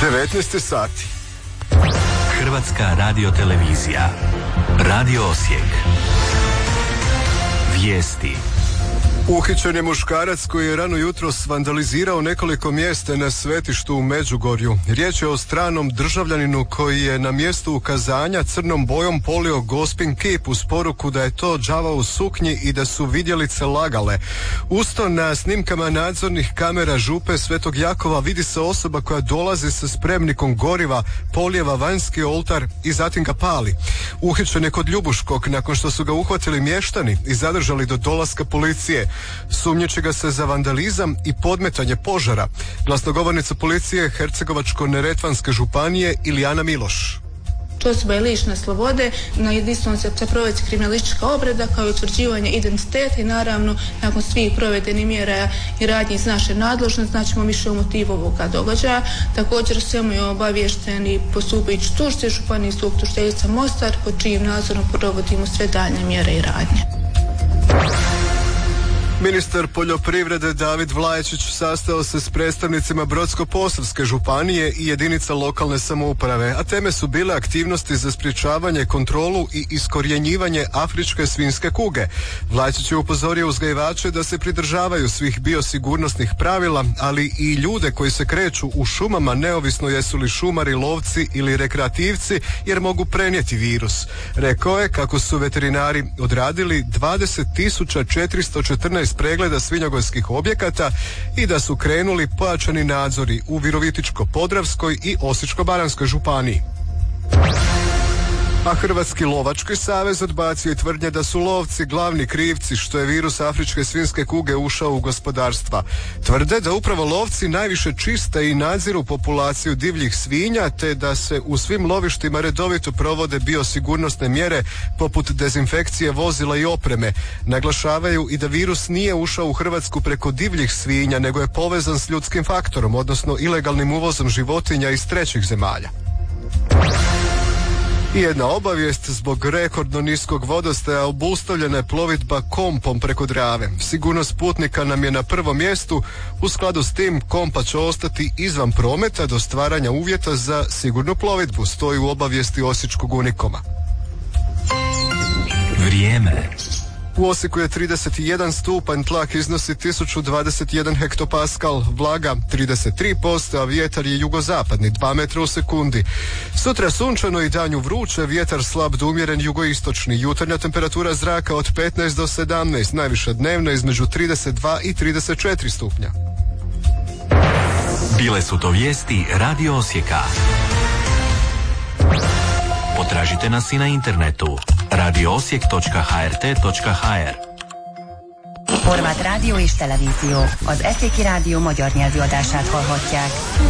19 sati. Hrvatska radiotelevizija. Radio Osijek. Vijesti. Uhićen je muškarac koji je rano jutros vandalizirao nekoliko mjesta na svetištu u Međugorju. Riječ je o stranom državljaninu koji je na mjestu ukazanja crnom bojom polio gospin kip uz poruku da je to đavao u suknji i da su vidjelice lagale. Usto na snimkama nadzornih kamera župe Svetog Jakova vidi se osoba koja dolazi sa spremnikom goriva, polijeva vanjski oltar i zatim ga pali. Uhićen je kod Ljubuškog nakon što su ga uhvatili mještani i zadržali do dolaska policije. Sumnjiči ga se za vandalizam i podmetanje požara. Glasnogovornica policije Hercegovačko-neretvanske županije Ilijana Miloš. Osoba je lišena slobode, na jedinstvenom se provodi kriminalistička obrada kao i utvrđivanje identiteta i naravno nakon svih provedenih mjera i radnji iz naše nadležnosti znaćemo više o motivu ovoga događaja. Također svemu je obavješteni postupajući tužitelj županijski sud tužiteljica Mostar pod čijim nadzorom provodimo sve daljnje mjere i radnje. Ministar poljoprivrede David Vlaječić sastao se s predstavnicima Brodsko-posavske županije i jedinica lokalne samouprave, a teme su bile aktivnosti za sprječavanje, kontrolu i iskorjenjivanje afričke svinjske kuge. Vlaječić je upozorio uzgajivače da se pridržavaju svih biosigurnosnih pravila, ali i ljude koji se kreću u šumama neovisno jesu li šumari, lovci ili rekreativci, jer mogu prenijeti virus. Rekao je kako su veterinari odradili 20.414 pregleda svinjogojskih objekata i da su krenuli pojačani nadzori u Virovitičko-podravskoj i Osječko-baranjskoj županiji. A Hrvatski lovački savez odbacio je tvrdnje da su lovci glavni krivci što je virus afričke svinjske kuge ušao u gospodarstva. Tvrde da upravo lovci najviše čiste i nadziru populaciju divljih svinja, te da se u svim lovištima redovito provode biosigurnosne mjere poput dezinfekcije vozila i opreme. Naglašavaju i da virus nije ušao u Hrvatsku preko divljih svinja, nego je povezan s ljudskim faktorom, odnosno ilegalnim uvozom životinja iz trećih zemalja. I jedna obavijest, zbog rekordno niskog vodostaja obustavljena je plovidba kompom preko Drave. Sigurnost putnika nam je na prvom mjestu, u skladu s tim kompa će ostati izvan prometa do stvaranja uvjeta za sigurnu plovidbu, stoji u obavijesti Osječkog Unikoma. Vrijeme. U Osijeku je 31 stupanj, tlak iznosi 1021 hektopaskal, vlaga 33%, a vjetar je jugozapadni 2 metra u sekundi. Sutra sunčano i danju vruće, vjetar slab do umjeren jugoistočni, jutarnja temperatura zraka od 15 do 17, najviša dnevno između 32 i 34 stupnja. Bile su to vijesti Radio Osijeka. Potražite nas i na internetu radioosijek.hrt.hr. Horváth rádió és televízió. Az Eszéki Rádió magyar nyelvű adását hallhatják.